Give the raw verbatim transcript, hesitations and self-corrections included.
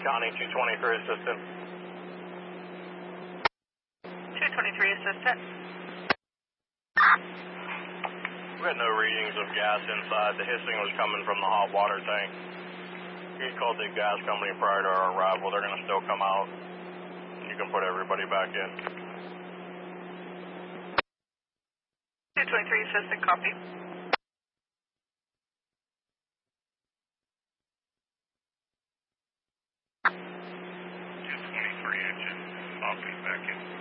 County, two twenty-three assistant. two twenty-three assistant. We had no readings of gas inside. The hissing was coming from the hot water tank. He called the gas company prior to our arrival. They're going to still come out. You can put everybody back in. two twenty-three assistant, copy. two twenty-three engine, copy, back in.